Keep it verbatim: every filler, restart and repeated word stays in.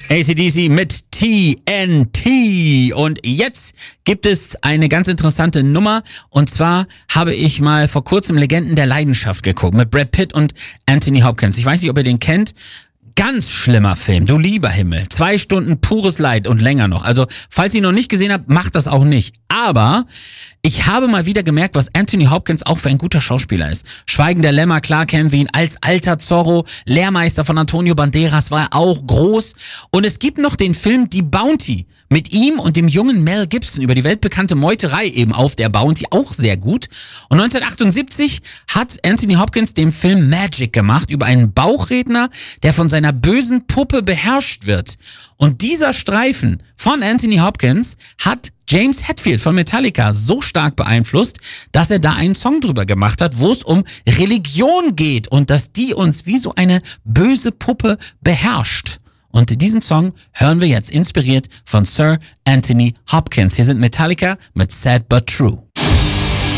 A C D C mit T N T. Und jetzt gibt es eine ganz interessante Nummer. Und zwar habe ich mal vor kurzem Legenden der Leidenschaft geguckt mit Brad Pitt und Anthony Hopkins. Ich weiß nicht, ob ihr den kennt. Ganz schlimmer Film, du lieber Himmel. Zwei Stunden pures Leid und länger noch. Also, falls ihr ihn noch nicht gesehen habt, macht das auch nicht. Aber ich habe mal wieder gemerkt, was Anthony Hopkins auch für ein guter Schauspieler ist. Schweigen der Lämmer, klar kennen wir ihn als alter Zorro. Lehrmeister von Antonio Banderas war er auch groß. Und es gibt noch den Film Die Bounty mit ihm und dem jungen Mel Gibson über die weltbekannte Meuterei eben auf der Bounty, auch sehr gut. Und neunzehnhundertachtundsiebzig hat Anthony Hopkins den Film Magic gemacht über einen Bauchredner, der von seiner bösen Puppe beherrscht wird. Und dieser Streifen von Anthony Hopkins hat James Hetfield von Metallica so stark beeinflusst, dass er da einen Song drüber gemacht hat, wo es um Religion geht und dass die uns wie so eine böse Puppe beherrscht. Und diesen Song hören wir jetzt inspiriert von Sir Anthony Hopkins. Hier sind Metallica mit Sad But True.